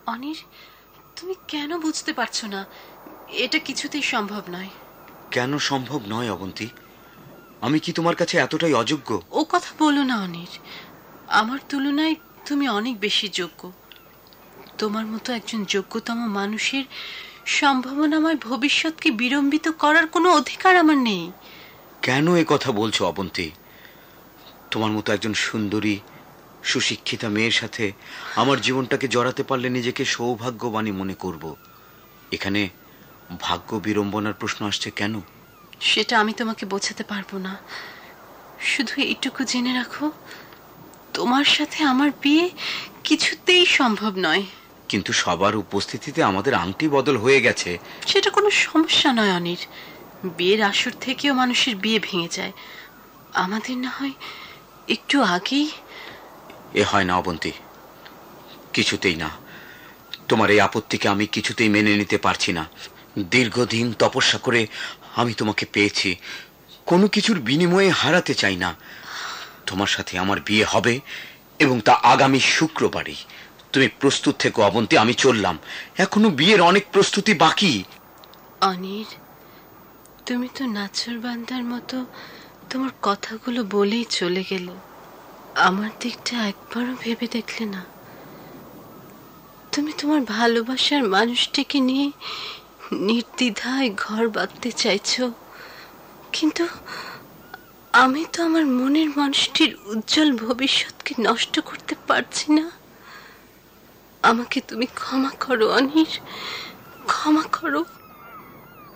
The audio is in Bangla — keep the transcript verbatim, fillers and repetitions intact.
অনির, তুমি কেন বুঝতে পারছো না? এটা কিছুতেই সম্ভব নয়। কেন সম্ভব নয় অবন্তী? আমি কি তোমার কাছে এতটাই অযোগ্য? ও কথা বলো না অনির। আমার তুলনায় তুমি অনেক বেশি যোগ্য। তোমার মতো একজন যোগ্যতম মানুষের সম্ভাবনাময় ভবিষ্যৎকে বিড়ম্বিত করার কোনো অধিকার আমার নেই। কেন এ কথা বলছো অবন্তী? তোমার মতো একজন সুন্দরী সুশিক্ষিতা মেয়ের সাথে আমার জীবনটাকে জড়াতে পারলে নিজেকে সৌভাগ্যবানী মনে করব। এখানে ভাগ্য বিড়ম্বনার প্রশ্ন আসছে কেন? সেটা আমি তোমাকে বোঝাতে পারবো না। শুধু এইটুকু জেনে রাখো, তোমার সাথে আমার বিয়ে কিছুতেই সম্ভব নয়। কিন্তু সবার উপস্থিতিতে আমাদের আংটি বদল হয়ে গেছে। সেটা কোনো সমস্যা নয় অনির। বিয়ের আসর থেকেও মানুষের বিয়ে ভেঙে যায়। আমাদের না হয় একটু আগেই। এ হয় না অবন্তী, কিছুতেই না। তোমার এই আপত্তিকে আমি কিছুতেই মেনে নিতে পারছি না। দীর্ঘদিন তপস্যা করে আমি তোমাকে পেয়েছি, কোনো কিছুর বিনিময়ে হারাতে চাই না। তোমার সাথে আমার বিয়ে হবে এবং তা আগামী শুক্রবারই। তুমি প্রস্তুত থেকো অবন্তী, আমি চললাম। এখনো বিয়ের অনেক প্রস্তুতি বাকি। অনির, তুমি তো নাছোড়বান্দার মতো তোমার কথাগুলো বলেই চলে গেলে। আমার দিকটা একবারও ভেবে দেখলে না? তুমি তোমার ভালোবাসার মানুষটিকে নিয়ে নির্দ্বিধায় ঘর বাঁধতে চাইছো, কিন্তু আমি তো আমার মনের মানুষটির উজ্জ্বল ভবিষ্যৎকে নষ্ট করতে পারছি না। আমাকে তুমি ক্ষমা করো অনির, ক্ষমা করো।